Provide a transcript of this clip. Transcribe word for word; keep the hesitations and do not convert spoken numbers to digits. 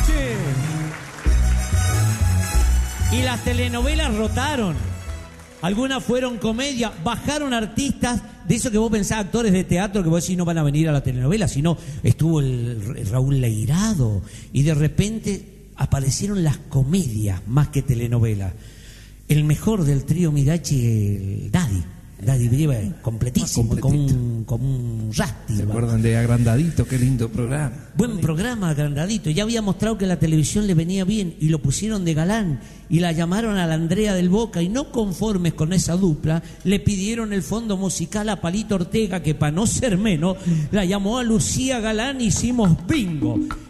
noche. Y las telenovelas rotaron. Algunas fueron comedia, bajaron artistas de eso que vos pensás, actores de teatro que vos decís no van a venir a la telenovela, sino estuvo el, el Raúl Leirado y de repente aparecieron las comedias más que telenovelas. El mejor del trío Mirachi, el Daddy. Daddy Brieva, completísimo, como un, como un Rusty. ¿Se acuerdan de Agrandadito? Qué lindo programa. Buen programa, Agrandadito. Ya había mostrado que la televisión le venía bien y lo pusieron de galán y la llamaron a la Andrea del Boca y no conformes con esa dupla, le pidieron el fondo musical a Palito Ortega que para no ser menos, la llamó a Lucía Galán y hicimos bingo.